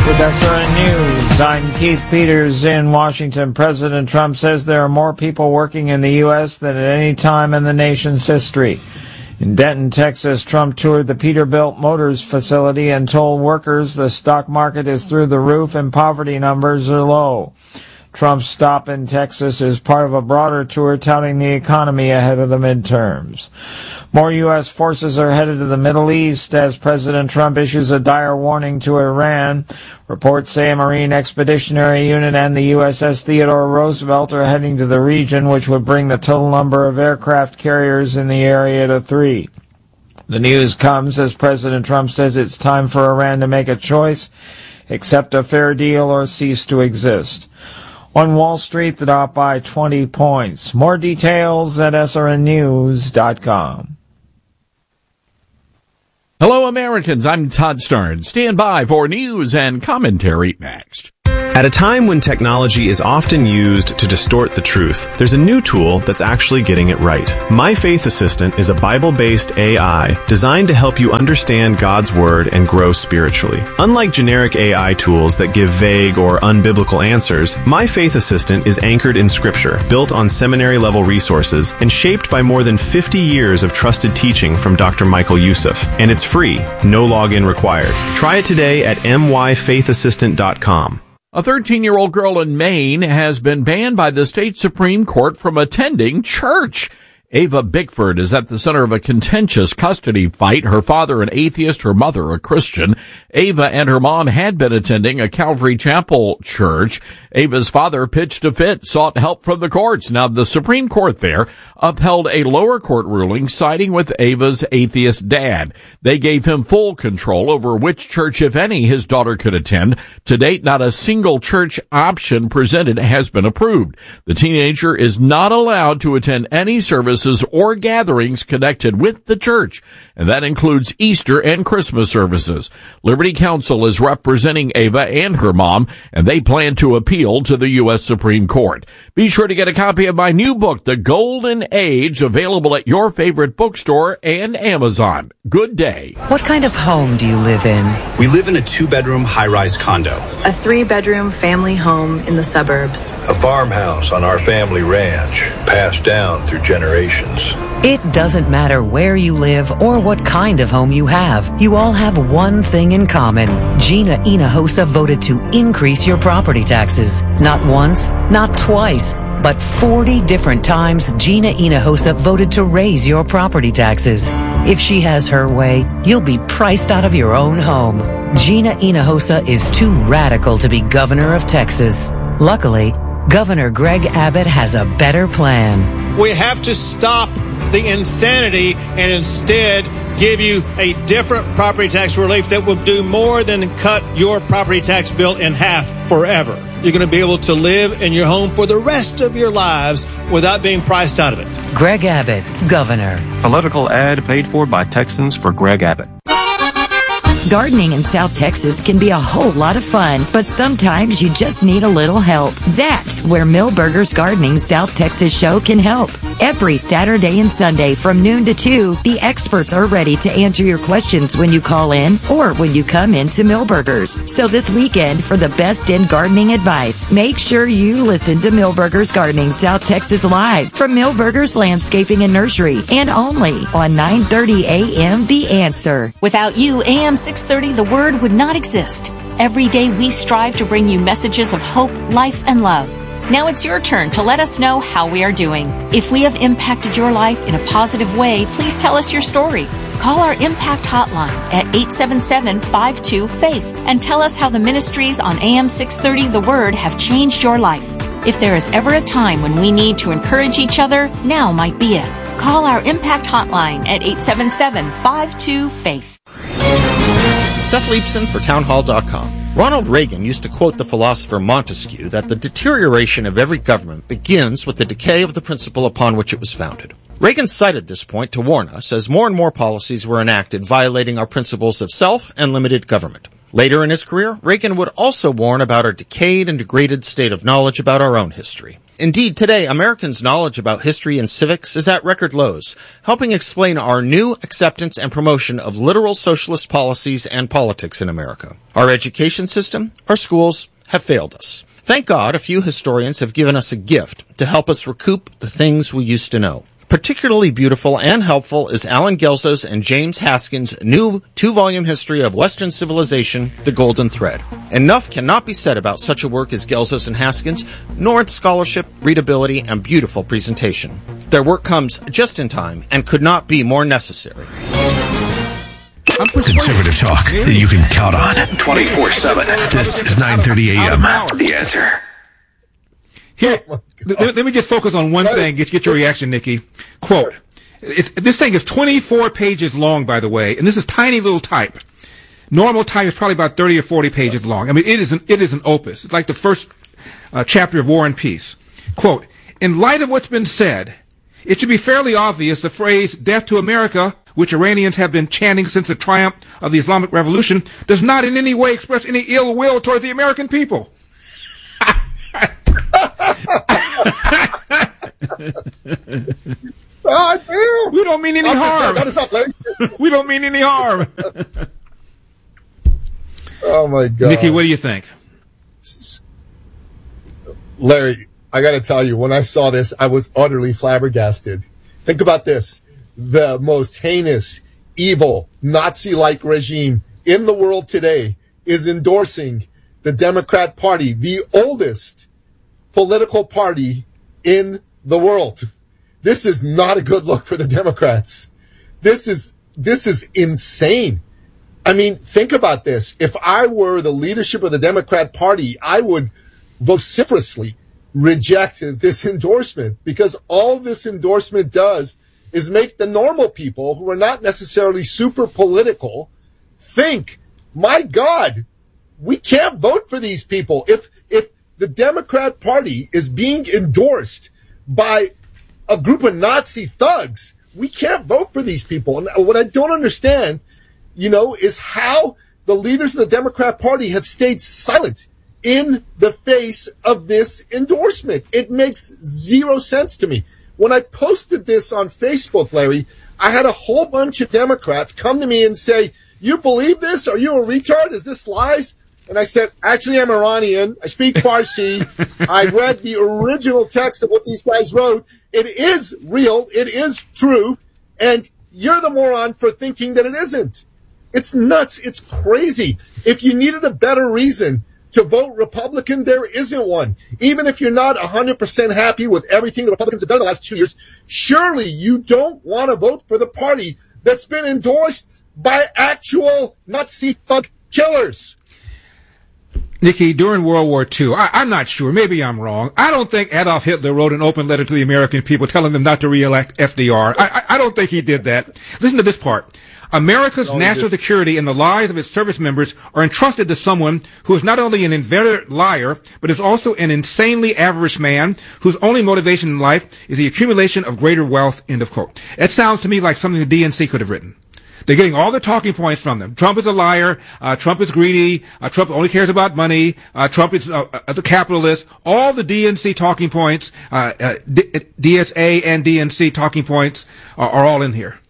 With SRN News, I'm Keith Peters in Washington. President Trump says there are more people working in the U.S. than at any time in the nation's history. In Denton, Texas, Trump toured the Peterbilt Motors facility and told workers the stock market is through the roof and poverty numbers are low. Trump's stop in Texas is part of a broader tour touting the economy ahead of the midterms. More U.S. forces are headed to the Middle East as President Trump issues a dire warning to Iran. Reports say a Marine Expeditionary Unit and the USS Theodore Roosevelt are heading to the region, which would bring the total number of aircraft carriers in the area to 3. The news comes as President Trump says it's time for Iran to make a choice, accept a fair deal or cease to exist. On Wall Street, the Dow by 20 points. More details at srnnews.com. Hello, Americans. I'm Todd Stern. Stand by for news and commentary next. At a time when technology is often used to distort the truth, there's a new tool that's actually getting it right. My Faith Assistant is a Bible-based AI designed to help you understand God's Word and grow spiritually. Unlike generic AI tools that give vague or unbiblical answers, My Faith Assistant is anchored in Scripture, built on seminary-level resources, and shaped by more than 50 years of trusted teaching from Dr. Michael Youssef. And it's free, no login required. Try it today at myfaithassistant.com. A 13-year-old girl in Maine has been banned by the state Supreme Court from attending church. Ava Bickford is at the center of a contentious custody fight. Her father an atheist, her mother a Christian. Ava and her mom had been attending a Calvary Chapel church. Ava's father pitched a fit, sought help from the courts. Now, the Supreme Court there upheld a lower court ruling siding with Ava's atheist dad. They gave him full control over which church, if any, his daughter could attend. To date, not a single church option presented has been approved. The teenager is not allowed to attend any services or gatherings connected with the church, and that includes Easter and Christmas services. Liberty Counsel is representing Ava and her mom, and they plan to appeal to the U.S. Supreme Court. Be sure to get a copy of my new book, The Golden Age, available at your favorite bookstore and Amazon. Good day. What kind of home do you live in? We live in a 2-bedroom high-rise condo. A 3-bedroom family home in the suburbs. A farmhouse on our family ranch, passed down through generations. It doesn't matter where you live or what kind of home you have. You all have one thing in common. Gina Hinojosa voted to increase your property taxes. Not once, not twice, but 40 different times Gina Hinojosa voted to raise your property taxes. If she has her way, you'll be priced out of your own home. Gina Hinojosa is too radical to be governor of Texas. Luckily, Governor Greg Abbott has a better plan. We have to stop the insanity and instead give you a different property tax relief that will do more than cut your property tax bill in half forever. You're going to be able to live in your home for the rest of your lives without being priced out of it. Greg Abbott, Governor. Political ad paid for by Texans for Greg Abbott. Gardening in South Texas can be a whole lot of fun, but sometimes you just need a little help. That's where Millburgers Gardening South Texas show can help. Every Saturday and Sunday from noon to 2, the experts are ready to answer your questions when you call in or when you come into Millburgers. So this weekend, for the best in gardening advice, make sure you listen to Millburgers Gardening South Texas live from Millburgers Landscaping and Nursery, and only on 9:30 a.m. The Answer. Without you, AM 630 The Word would not exist. Every day we strive to bring you messages of hope, life, and love. Now it's your turn to let us know how we are doing. If we have impacted your life in a positive way, please tell us your story. Call our Impact Hotline at 877-52-FAITH and tell us how the ministries on AM 630 The Word have changed your life. If there is ever a time when we need to encourage each other, now might be it. Call our Impact Hotline at 877-52-FAITH. This is Seth Leibson for townhall.com. Ronald Reagan used to quote the philosopher Montesquieu that the deterioration of every government begins with the decay of the principle upon which it was founded. Reagan cited this point to warn us as more and more policies were enacted violating our principles of self and limited government. Later in his career, Reagan would also warn about our decayed and degraded state of knowledge about our own history. Indeed, today, Americans' knowledge about history and civics is at record lows, helping explain our new acceptance and promotion of literal socialist policies and politics in America. Our education system, our schools, have failed us. Thank God a few historians have given us a gift to help us recoup the things we used to know. Particularly beautiful and helpful is Alan Gelso's and James Haskins' new 2-volume history of Western civilization, The Golden Thread. Enough cannot be said about such a work as Gelso's and Haskins, nor its scholarship, readability, and beautiful presentation. Their work comes just in time and could not be more necessary. Conservative talk that you can count on 24/7. This is 9:30 a.m. The Answer. Here, let me just focus on one thing. Get your reaction, Nikki. Quote: this thing is 24 pages long, by the way, and this is tiny little type. Normal type is probably about 30 or 40 pages long. I mean, it is an opus. It's like the first chapter of War and Peace. Quote: in light of what's been said, it should be fairly obvious the phrase "death to America," which Iranians have been chanting since the triumph of the Islamic Revolution, does not in any way express any ill will toward the American people. We don't mean any harm. We don't mean any harm. Oh my God, Nikki, what do you think? Larry, I got to tell you, when I saw this, I was utterly flabbergasted. Think about this: the most heinous, evil, Nazi-like regime in the world today is endorsing the Democrat Party, the oldest political party in the world. This is not a good look for the Democrats. This is insane. I mean, think about this. If I were the leadership of the Democrat Party, I would vociferously reject this endorsement, because all this endorsement does is make the normal people who are not necessarily super political think, my God, we can't vote for these people. If the Democrat Party is being endorsed by a group of Nazi thugs, we can't vote for these people. And what I don't understand, is how the leaders of the Democrat Party have stayed silent in the face of this endorsement. It makes zero sense to me. When I posted this on Facebook, Larry, I had a whole bunch of Democrats come to me and say, you believe this? Are you a retard? Is this lies? And I said, actually, I'm Iranian. I speak Farsi. I read the original text of what these guys wrote. It is real. It is true. And you're the moron for thinking that it isn't. It's nuts. It's crazy. If you needed a better reason to vote Republican, there isn't one. Even if you're not 100% happy with everything the Republicans have done in the last 2 years, surely you don't want to vote for the party that's been endorsed by actual Nazi thug killers. Nikki, during World War II, I'm not sure, maybe I'm wrong, I don't think Adolf Hitler wrote an open letter to the American people telling them not to re-elect FDR. I don't think he did that. Listen to this part. America's national security and the lives of its service members are entrusted to someone who is not only an inveterate liar, but is also an insanely avaricious man whose only motivation in life is the accumulation of greater wealth, end of quote. It sounds to me like something the DNC could have written. They're getting all the talking points from them. Trump is a liar. Trump is greedy. Trump only cares about money. Trump is the capitalist. All the DNC talking points, DSA and DNC talking points are all in here.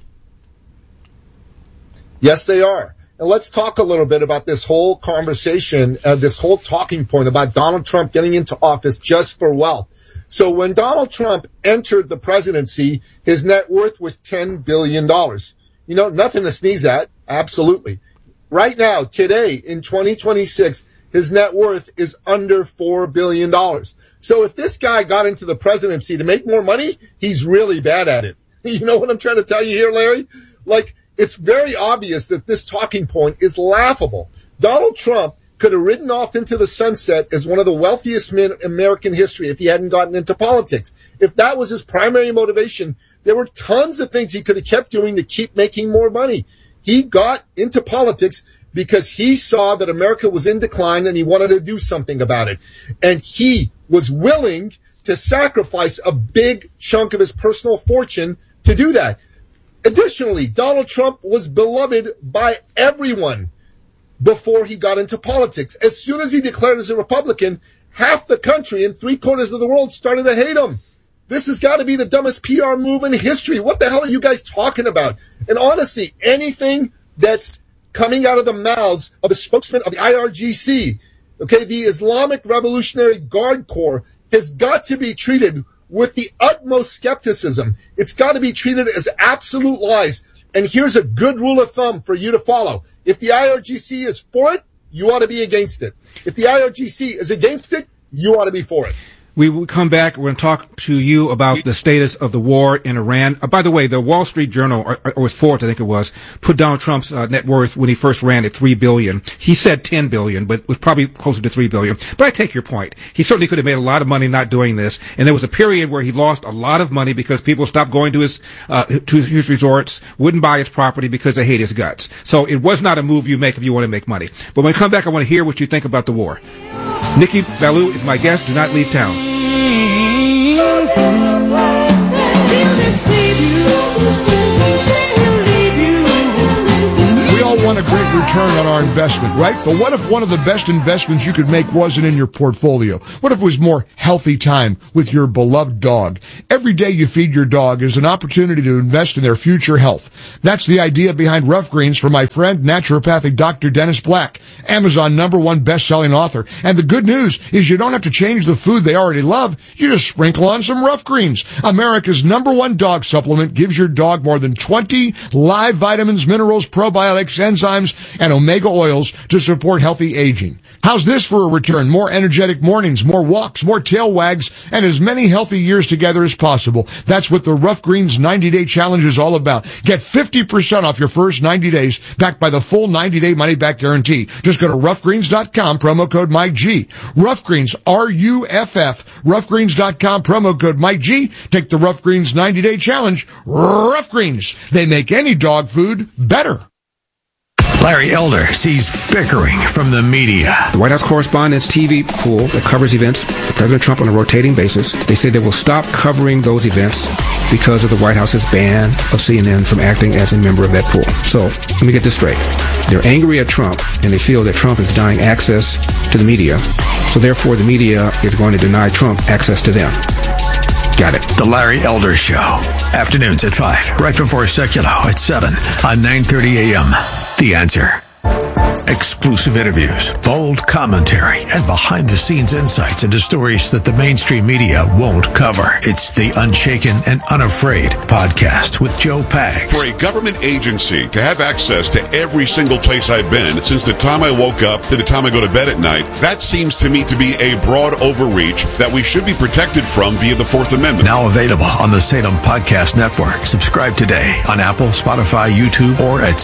Yes, they are. And let's talk a little bit about this whole conversation, this whole talking point about Donald Trump getting into office just for wealth. So when Donald Trump entered the presidency, his net worth was $10 billion. Nothing to sneeze at. Absolutely. Right now, today, in 2026, his net worth is under $4 billion. So if this guy got into the presidency to make more money, he's really bad at it. You know what I'm trying to tell you here, Larry? It's very obvious that this talking point is laughable. Donald Trump could have ridden off into the sunset as one of the wealthiest men in American history if he hadn't gotten into politics. If that was his primary motivation, there were tons of things he could have kept doing to keep making more money. He got into politics because he saw that America was in decline and he wanted to do something about it. And he was willing to sacrifice a big chunk of his personal fortune to do that. Additionally, Donald Trump was beloved by everyone before he got into politics. As soon as he declared as a Republican, half the country and 3/4 of the world started to hate him. This has got to be the dumbest PR move in history. What the hell are you guys talking about? And honestly, anything that's coming out of the mouths of a spokesman of the IRGC, okay, the Islamic Revolutionary Guard Corps, has got to be treated with the utmost skepticism. It's got to be treated as absolute lies. And here's a good rule of thumb for you to follow. If the IRGC is for it, you ought to be against it. If the IRGC is against it, you ought to be for it. We will come back. We're going to talk to you about the status of the war in Iran. By the way, the Wall Street Journal, or Forbes, I think it was, put Donald Trump's net worth when he first ran at $3 billion. He said $10 billion, but it was probably closer to $3 billion. But I take your point. He certainly could have made a lot of money not doing this. And there was a period where he lost a lot of money because people stopped going to his resorts, wouldn't buy his property because they hate his guts. So it was not a move you make if you want to make money. But when we come back, I want to hear what you think about the war. Nikki Ballou is my guest. Do not leave town. We all want a great return on our investment, right? But what if one of the best investments you could make wasn't in your portfolio? What if it was more healthy time with your beloved dog? Every day you feed your dog is an opportunity to invest in their future health. That's the idea behind Rough Greens from my friend, naturopathic Dr. Dennis Black, Amazon #1 best-selling author. And the good news is you don't have to change the food they already love. You just sprinkle on some Rough Greens. America's #1 dog supplement gives your dog more than 20 live vitamins, minerals, probiotics, enzymes, and omega oils to support healthy aging. How's this for a return? More energetic mornings, more walks, more tail wags, and as many healthy years together as possible. That's what the Rough Greens 90-Day Challenge is all about. Get 50% off your first 90 days, backed by the full 90-day money-back guarantee. Just go to roughgreens.com, promo code MikeG. Rough Greens, R-U-F-F, roughgreens.com, promo code MikeG. Take the Rough Greens 90-Day Challenge. Rough Greens. They make any dog food better. Larry Elder sees bickering from the media. The White House Correspondents' TV pool that covers events for President Trump on a rotating basis, they say they will stop covering those events because of the White House's ban of CNN from acting as a member of that pool. So, let me get this straight. They're angry at Trump, and they feel that Trump is denying access to the media. So therefore, the media is going to deny Trump access to them. Got it. The Larry Elder Show. Afternoons at 5, right before Seculo at 7 on 9:30 a.m. The Answer. Exclusive interviews, bold commentary, and behind-the-scenes insights into stories that the mainstream media won't cover. It's the Unshaken and Unafraid podcast with Joe Pags. For a government agency to have access to every single place I've been since the time I woke up to the time I go to bed at night, that seems to me to be a broad overreach that we should be protected from via the Fourth Amendment. Now available on the Salem Podcast Network. Subscribe today on Apple, Spotify, YouTube, or at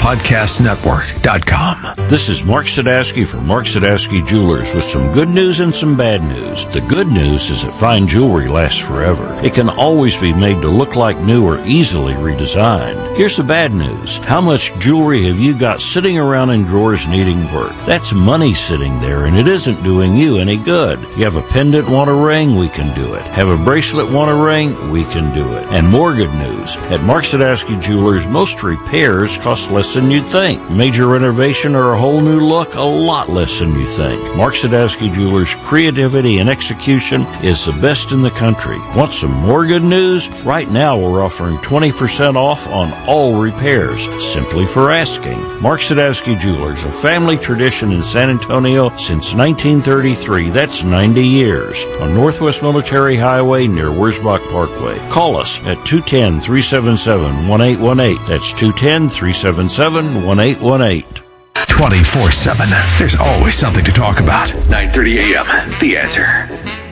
SalemPodcastNetwork.com. This is Mark Sadowski from Mark Sadowski Jewelers with some good news and some bad news. The good news is that fine jewelry lasts forever. It can always be made to look like new or easily redesigned. Here's the bad news. How much jewelry have you got sitting around in drawers needing work? That's money sitting there, and it isn't doing you any good. You have a pendant, want a ring? We can do it. Have a bracelet, want a ring? We can do it. And more good news. At Mark Sadowski Jewelers, most repairs cost less than you'd think. Major renovation or a whole new look, a lot less than you think. Mark Sadowski Jewelers' creativity and execution is the best in the country. Want some more good news? Right now we're offering 20% off on all repairs, simply for asking. Mark Sadowski Jewelers, a family tradition in San Antonio since 1933. That's 90 years. On Northwest Military Highway near Wurzbach Parkway. Call us at 210-377-1818. That's 210-377-1818. 24/7. There's always something to talk about. 9:30 a.m. The Answer.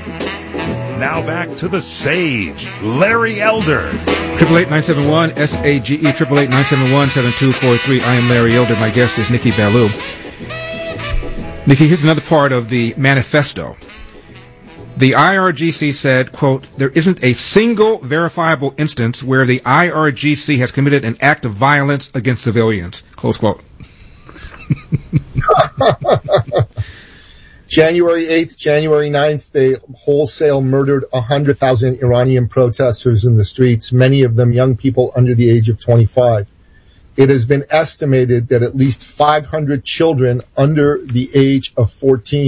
Now back to the Sage, Larry Elder. 888-971-SAGE, 888-971-7243. I am Larry Elder. My guest is Nikki Ballou. Nikki, here's another part of the manifesto. The IRGC said, quote, there isn't a single verifiable instance where the IRGC has committed an act of violence against civilians, close quote. January 8th, January 9th, they wholesale murdered 100,000 Iranian protesters in the streets, many of them young people under the age of 25. It has been estimated that at least 500 children under the age of 14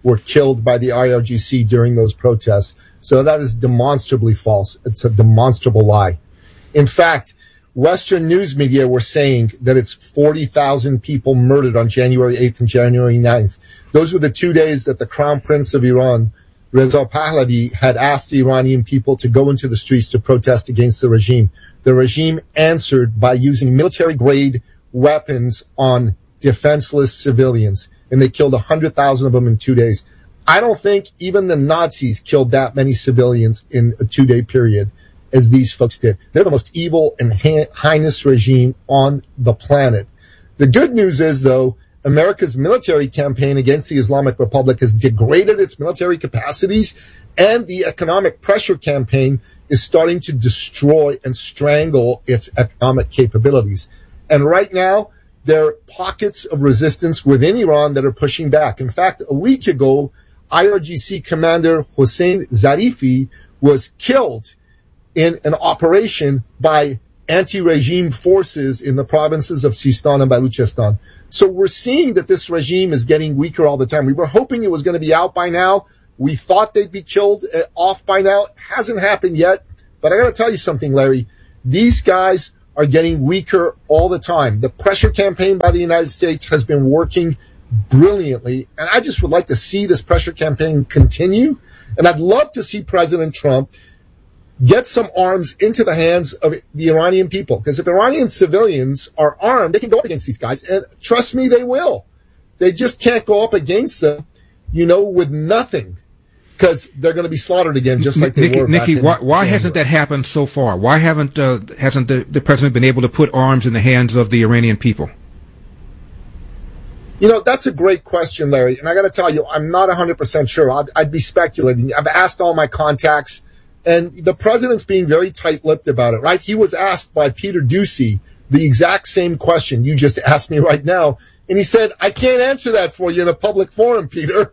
were killed by the IRGC during those protests. So that is demonstrably false. It's a demonstrable lie. In fact, Western news media were saying that it's 40,000 people murdered on January 8th and January 9th. Those were the 2 days that the Crown Prince of Iran, Reza Pahlavi, had asked the Iranian people to go into the streets to protest against the regime. The regime answered by using military-grade weapons on defenseless civilians, and they killed 100,000 of them in 2 days. I don't think even the Nazis killed that many civilians in a 2-day period as these folks did. They're the most evil and heinous regime on the planet. The good news is, though, America's military campaign against the Islamic Republic has degraded its military capacities, and the economic pressure campaign is starting to destroy and strangle its economic capabilities. And right now, there are pockets of resistance within Iran that are pushing back. In fact, a week ago, IRGC commander Hossein Zarifi was killed in an operation by anti-regime forces in the provinces of Sistan and Baluchistan. So we're seeing that this regime is getting weaker all the time. We were hoping it was going to be out by now. We thought they'd be killed off by now. It hasn't happened yet. But I got to tell you something, Larry. These guys are getting weaker all the time. The pressure campaign by the United States has been working brilliantly. And I just would like to see this pressure campaign continue. And I'd love to see President Trump get some arms into the hands of the Iranian people. Because if Iranian civilians are armed, they can go up against these guys. And trust me, they will. They just can't go up against them, with nothing. Because they're going to be slaughtered again, just like they were back in Nikki, why hasn't that happened so far? Why hasn't the president been able to put arms in the hands of the Iranian people? That's a great question, Larry. And I got to tell you, I'm not 100% sure. I'd be speculating. I've asked all my contacts. And the president's being very tight-lipped about it, right? He was asked by Peter Doocy the exact same question you just asked me right now. And he said, I can't answer that for you in a public forum, Peter.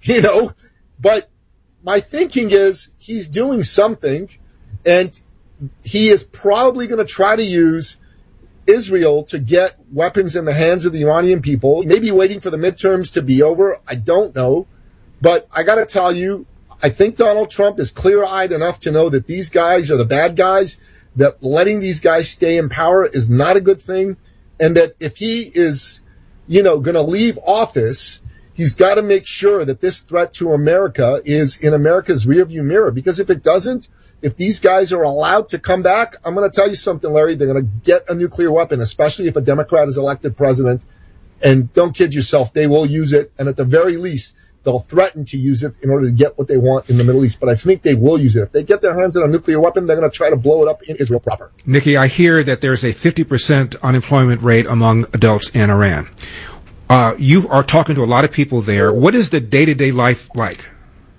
But my thinking is he's doing something, and he is probably going to try to use Israel to get weapons in the hands of the Iranian people. Maybe waiting for the midterms to be over. I don't know. But I got to tell you, I think Donald Trump is clear-eyed enough to know that these guys are the bad guys, that letting these guys stay in power is not a good thing, and that if he is, going to leave office, he's got to make sure that this threat to America is in America's rearview mirror, because if it doesn't, if these guys are allowed to come back, I'm going to tell you something, Larry, they're going to get a nuclear weapon, especially if a Democrat is elected president, and don't kid yourself, they will use it, and at the very least, they'll threaten to use it in order to get what they want in the Middle East. But I think they will use it. If they get their hands on a nuclear weapon, they're going to try to blow it up in Israel proper. Nikki, I hear that there's a 50% unemployment rate among adults in Iran. You are talking to a lot of people there. What is the day-to-day life like?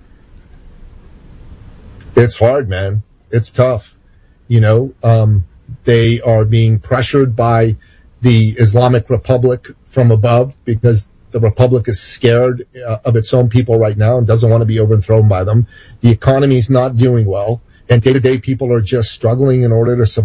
It's hard, man. It's tough. They are being pressured by the Islamic Republic from above because the Republic is scared of its own people right now and doesn't want to be overthrown by them. The economy is not doing well, and day-to-day people are just struggling in order to survive.